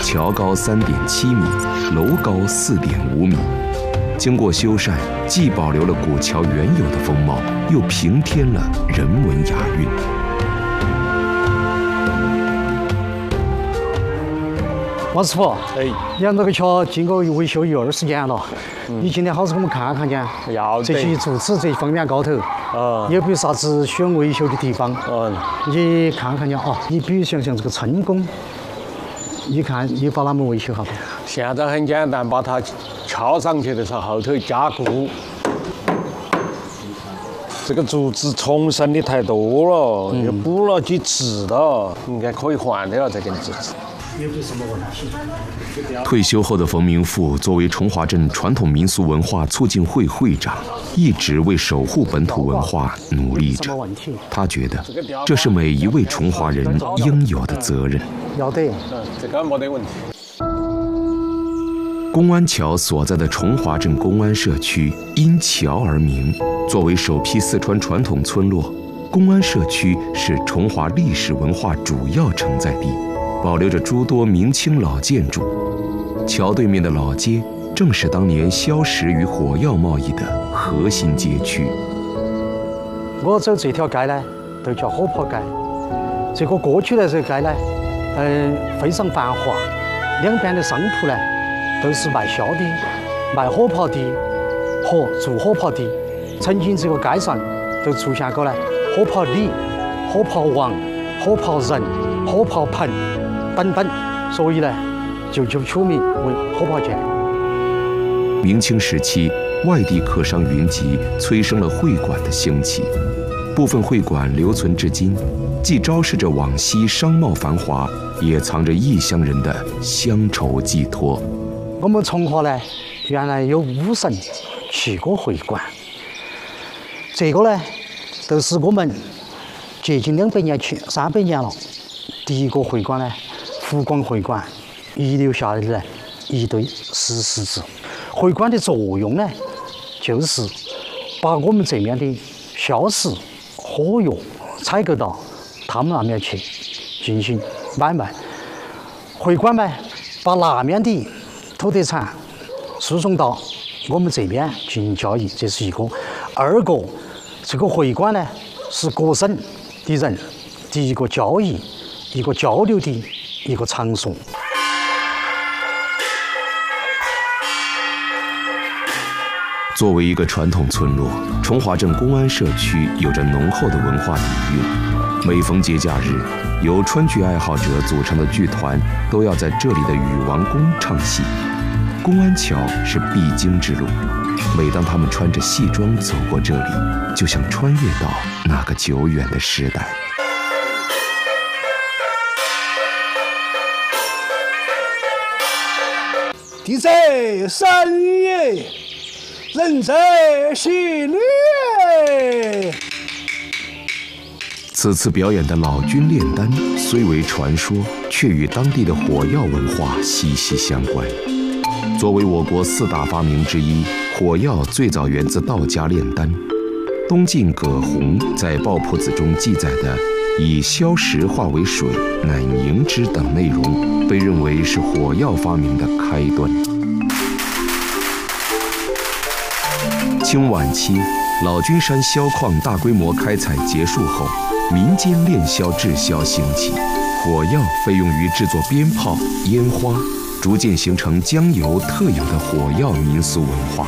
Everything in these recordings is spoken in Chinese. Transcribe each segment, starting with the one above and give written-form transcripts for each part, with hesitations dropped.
桥高3.7米，楼高4.5米。经过修缮，既保留了古桥原有的风貌，又平添了人文雅韵。 王师傅，你看这个桥经过维修有20年了，你今天好生给我们看看呢？这些柱子这方面高头，有没有啥子需要维修的地方？你看看呢啊，你比如像这个成功，你看你把它们维修好不？ 现在很简单，把它敲上去的时候，后头加固。这个柱子重生的太多了，又补了几次了，应该可以换的了这根柱子。 有没有什么问题？ 退休后的冯明富作为崇华镇传统民俗文化促进会会长，一直为守护本土文化努力着。他觉得这是每一位崇华人应有的责任。 要得， 这个没得问题。 公安桥所在的崇华镇公安社区因桥而名。作为首批四川传统村落，公安社区是崇华历史文化主要承载地，保留着诸多明清老建筑。桥对面的老街正是当年硝石与火药贸易的核心街区。 我走这条街呢，都叫火炮街。这个过去的这个街呢，非常繁华，两边的商铺呢都是卖硝的、卖火炮的和做火炮的。曾经这个街上都出现过呢火炮李、火炮王、火炮人、火炮棚等等，所以呢就取名为火炮街。 明清时期，外地客商云集，催生了会馆的兴起。部分会馆留存至今，既昭示着往昔商贸繁华，也藏着异乡人的乡愁寄托。 我们从化呢，原来有5省7个会馆。这个呢，都是我们接近200年前、300年了。第一个会馆呢，湖广会馆遗留下来的呢一堆石狮子。会馆的作用呢，就是把我们这面的硝石、火药采购到他们那边去进行买卖。会馆呢，把那面的土特产输送到我们这边进行交易，这是一个。二个，这个会馆呢是各省的人的一个交易、一个交流的一个场所。 作为一个传统村落，崇华镇公安社区有着浓厚的文化底蕴。每逢节假日，由川剧爱好者组成的剧团都要在这里的禹王宫唱戏。公安桥是必经之路，每当他们穿着戏装走过这里，就像穿越到那个久远的时代。 地在山也，人在心里。 此次表演的老君炼丹虽为传说，却与当地的火药文化息息相关。作为我国4大发明之一，火药最早源自道家炼丹。东晋葛洪在《抱朴子》中记载的以硝石化为水，乃凝之等内容，被认为是火药发明的开端。清晚期，老君山硝矿大规模开采结束后，民间炼硝制硝兴起，火药被用于制作鞭炮、烟花，逐渐形成江油特有的火药民俗文化。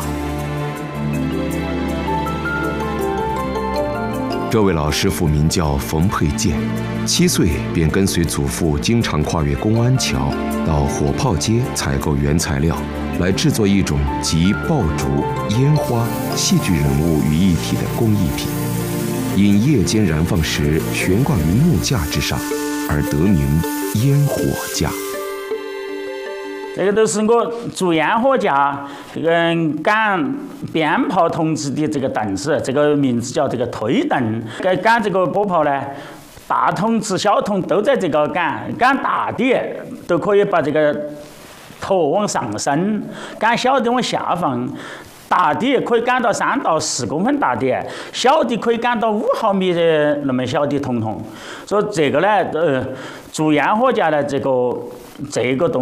这位老师傅名叫冯佩建，7岁便跟随祖父经常跨越公安桥到火炮街采购原材料，来制作一种集爆竹、烟花、戏剧人物于一体的工艺品。因夜间燃放时悬挂于木架之上，而得名烟火架。 这个都是我做烟火架这个赶鞭炮同志的这个凳子，这个名字叫这个推凳。赶这个火炮呢，大筒子、小筒都在这个赶大的都可以把这个头往上升，赶小的往下放。大的可以赶到3到4公分大的，小的可以赶到5毫米的那么小的筒筒。所以这个呢，做烟火架呢，这个东